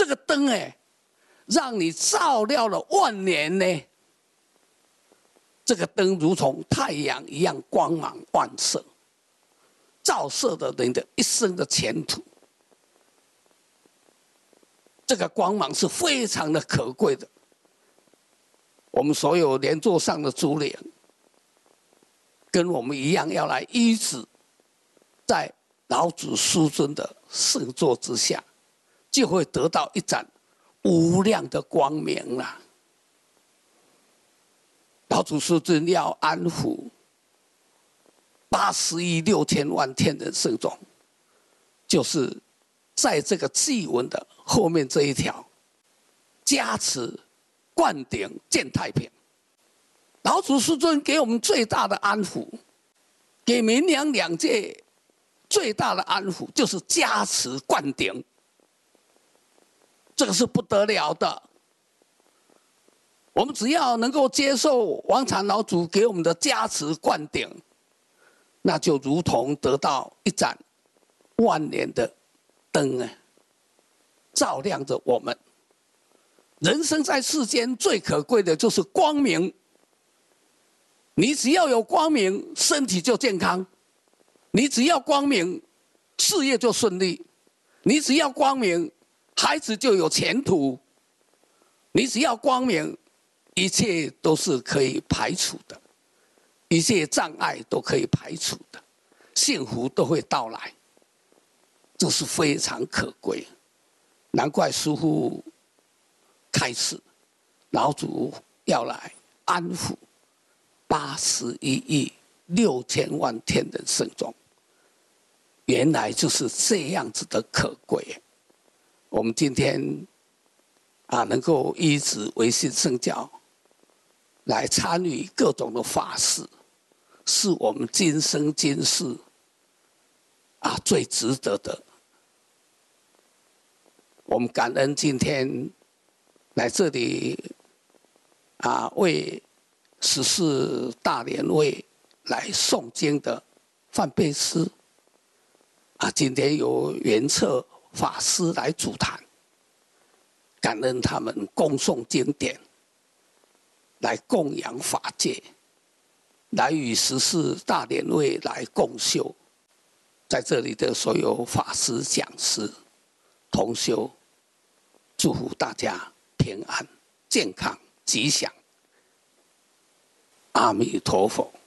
这个灯哎，让你照亮了万年呢。这个灯如同太阳一样光芒万盛，照射了人的一生的前途。这个光芒是非常的可贵的。我们所有莲座上的珠莲，跟我们一样要来依止在老子师尊的圣座之下，就会得到一盏无量的光明了。老子师尊要安抚80亿6千万天人圣众，就是在这个祭文的后面这一条，加持灌顶见太平。老子师尊给我们最大的安抚，给明阳两界最大的安抚，就是加持灌顶，这个是不得了的。我们只要能够接受王禅老祖给我们的加持灌顶，那就如同得到一盏万年的灯啊，照亮着我们。人生在世间最可贵的就是光明，你只要有光明，身体就健康；你只要光明，事业就顺利；你只要光明，孩子就有前途；你只要光明，一切都是可以排除的，一切障碍都可以排除的，幸福都会到来，这是非常可贵。难怪师父开示，老祖要来安抚81亿6千万天人圣众，原来就是这样子的可贵。我们今天能够依止唯信圣教，来参与各种的法事，是我们今生今世最值得的。我们感恩今天来这里为14大莲位来诵经的范贝师今天由圆策法师来主谈，感恩他们恭诵经典，来供养法界，来与14大莲位来共修。在这里的所有法师讲师同修，祝福大家平安健康吉祥，阿弥陀佛。